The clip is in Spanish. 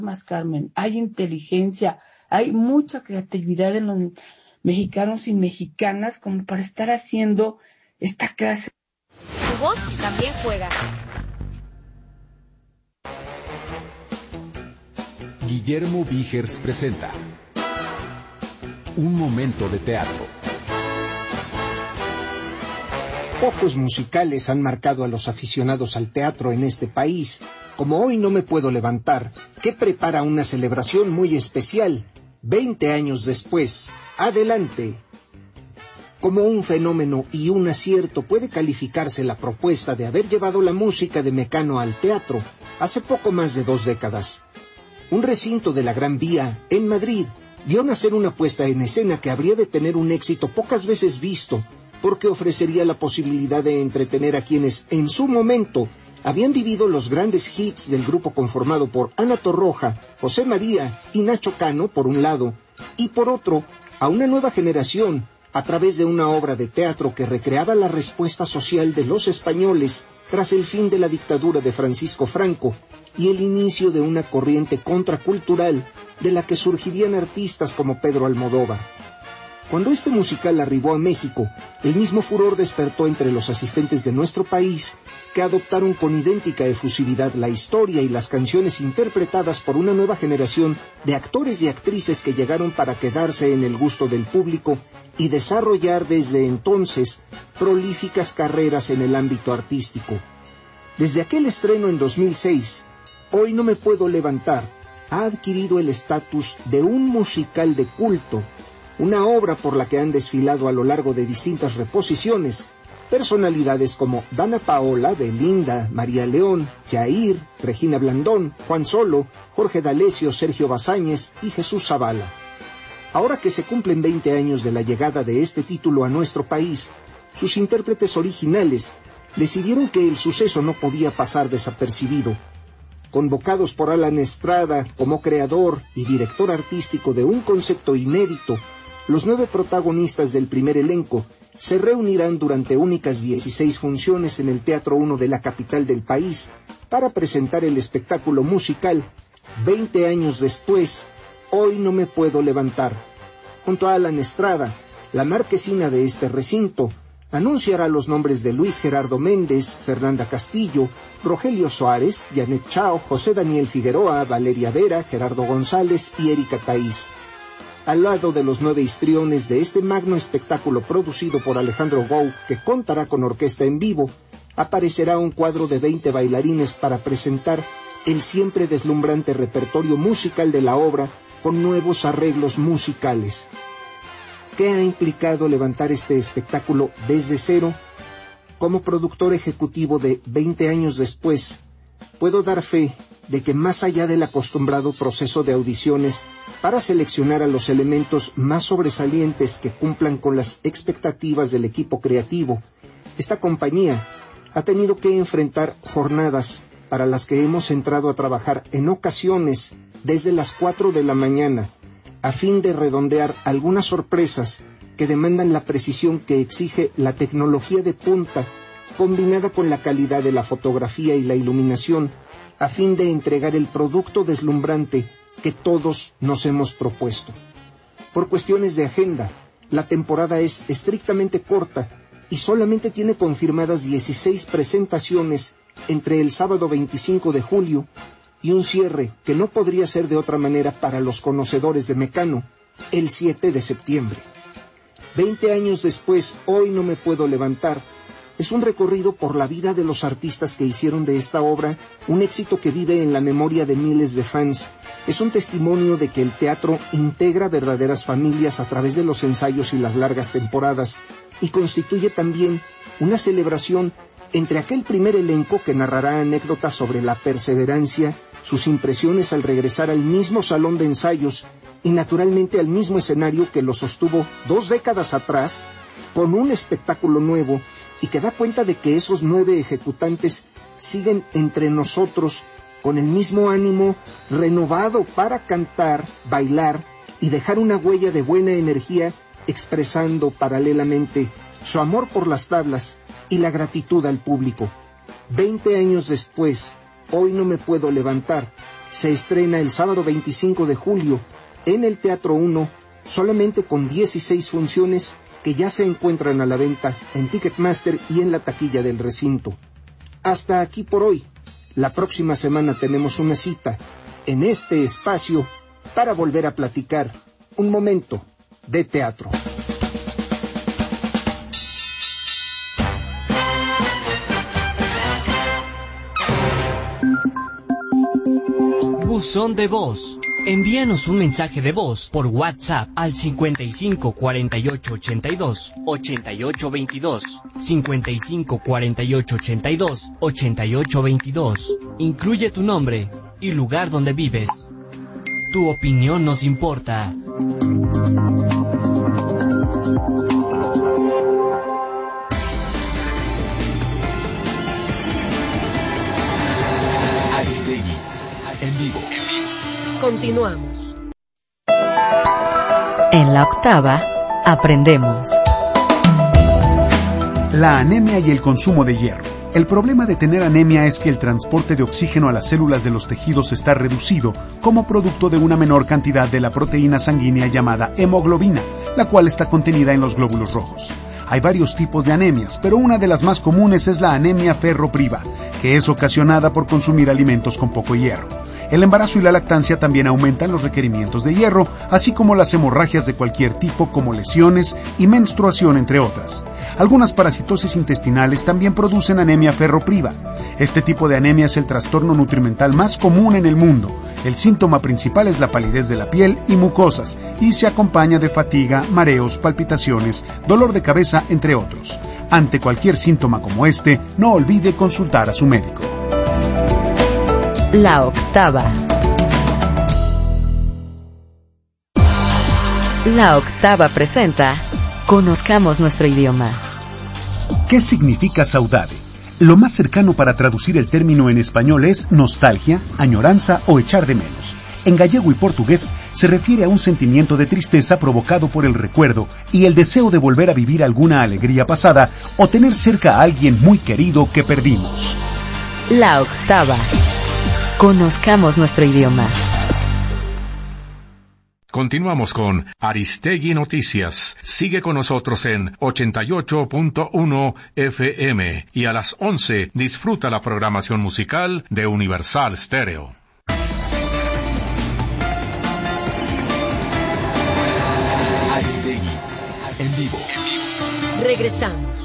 más, Carmen, hay inteligencia, hay mucha creatividad en los mexicanos y mexicanas como para estar haciendo esta clase. Tu voz también juega. Guillermo Vigers presenta Un momento de teatro. Pocos musicales han marcado a los aficionados al teatro en este país, como Hoy no me puedo levantar, que prepara una celebración muy especial, 20 años después. Adelante. Como un fenómeno y un acierto puede calificarse la propuesta de haber llevado la música de Mecano al teatro hace poco más de 2 décadas. Un recinto de la Gran Vía, en Madrid, vio nacer una puesta en escena que habría de tener un éxito pocas veces visto, porque ofrecería la posibilidad de entretener a quienes, en su momento, habían vivido los grandes hits del grupo conformado por Ana Torroja, José María y Nacho Cano, por un lado, y por otro, a una nueva generación, a través de una obra de teatro que recreaba la respuesta social de los españoles tras el fin de la dictadura de Francisco Franco y el inicio de una corriente contracultural de la que surgirían artistas como Pedro Almodóvar. Cuando este musical arribó a México, el mismo furor despertó entre los asistentes de nuestro país, que adoptaron con idéntica efusividad la historia y las canciones interpretadas por una nueva generación de actores y actrices que llegaron para quedarse en el gusto del público y desarrollar desde entonces prolíficas carreras en el ámbito artístico. Desde aquel estreno en 2006, Hoy no me puedo levantar ha adquirido el estatus de un musical de culto, una obra por la que han desfilado a lo largo de distintas reposiciones personalidades como Dana Paola, Belinda, María León, Jair, Regina Blandón, Juan Solo, Jorge D'Alessio, Sergio Bazáñez y Jesús Zavala. Ahora que se cumplen 20 años de la llegada de este título a nuestro país, sus intérpretes originales decidieron que el suceso no podía pasar desapercibido. Convocados por Alan Estrada como creador y director artístico de un concepto inédito, los 9 protagonistas del primer elenco se reunirán durante únicas 16 funciones en el Teatro 1 de la capital del país para presentar el espectáculo musical 20 años después, Hoy no me puedo levantar. Junto a Alan Estrada, la marquesina de este recinto anunciará los nombres de Luis Gerardo Méndez, Fernanda Castillo, Rogelio Suárez, Janet Chao, José Daniel Figueroa, Valeria Vera, Gerardo González y Erika Taís. Al lado de los 9 histriones de este magno espectáculo producido por Alejandro Gou, que contará con orquesta en vivo, aparecerá un cuadro de 20 bailarines para presentar el siempre deslumbrante repertorio musical de la obra con nuevos arreglos musicales. ¿Qué ha implicado levantar este espectáculo desde cero? Como productor ejecutivo de 20 años después, puedo dar fe de que más allá del acostumbrado proceso de audiciones para seleccionar a los elementos más sobresalientes que cumplan con las expectativas del equipo creativo, esta compañía ha tenido que enfrentar jornadas para las que hemos entrado a trabajar en ocasiones desde las 4 de la mañana, a fin de redondear algunas sorpresas que demandan la precisión que exige la tecnología de punta, combinada con la calidad de la fotografía y la iluminación, a fin de entregar el producto deslumbrante que todos nos hemos propuesto. Por cuestiones de agenda, la temporada es estrictamente corta y solamente tiene confirmadas 16 presentaciones entre el sábado 25 de julio y un cierre que no podría ser de otra manera para los conocedores de Mecano, el 7 de septiembre. 20 años después, Hoy no me puedo levantar, es un recorrido por la vida de los artistas que hicieron de esta obra un éxito que vive en la memoria de miles de fans. Es un testimonio de que el teatro integra verdaderas familias a través de los ensayos y las largas temporadas, y constituye también una celebración entre aquel primer elenco que narrará anécdotas sobre la perseverancia, sus impresiones al regresar al mismo salón de ensayos y naturalmente al mismo escenario que lo sostuvo 2 décadas atrás, con un espectáculo nuevo, y que da cuenta de que esos 9 ejecutantes siguen entre nosotros con el mismo ánimo renovado para cantar, bailar y dejar una huella de buena energía, expresando paralelamente su amor por las tablas y la gratitud al público. 20 años después, Hoy no me puedo levantar, se estrena el sábado 25 de julio en el Teatro 1, solamente con 16 funciones que ya se encuentran a la venta en Ticketmaster y en la taquilla del recinto. Hasta aquí por hoy. La próxima semana tenemos una cita en este espacio para volver a platicar un momento de teatro. Buzón de voz. Envíanos un mensaje de voz por WhatsApp al 55 48 82 88 22, 55 48 82 88 22. Incluye tu nombre y lugar donde vives. Tu opinión nos importa. Aristegui, en vivo. Continuamos. En la octava, aprendemos. La anemia y el consumo de hierro. El problema de tener anemia es que el transporte de oxígeno a las células de los tejidos está reducido como producto de una menor cantidad de la proteína sanguínea llamada hemoglobina, la cual está contenida en los glóbulos rojos. Hay varios tipos de anemias, pero una de las más comunes es la anemia ferropriva, que es ocasionada por consumir alimentos con poco hierro. El embarazo y la lactancia también aumentan los requerimientos de hierro, así como las hemorragias de cualquier tipo como lesiones y menstruación, entre otras. Algunas parasitosis intestinales también producen anemia ferropriva. Este tipo de anemia es el trastorno nutrimental más común en el mundo. El síntoma principal es la palidez de la piel y mucosas, y se acompaña de fatiga, mareos, palpitaciones, dolor de cabeza, entre otros. Ante cualquier síntoma como este, no olvide consultar a su médico. La octava. La octava presenta Conozcamos nuestro idioma. ¿Qué significa saudade? Lo más cercano para traducir el término en español es nostalgia, añoranza o echar de menos. En gallego y portugués se refiere a un sentimiento de tristeza provocado por el recuerdo y el deseo de volver a vivir alguna alegría pasada o tener cerca a alguien muy querido que perdimos. La octava. Conozcamos nuestro idioma. Continuamos con Aristegui Noticias. Sigue con nosotros en 88.1 FM y a las 11 disfruta la programación musical de Universal Stereo. Aristegui, en vivo. Regresamos.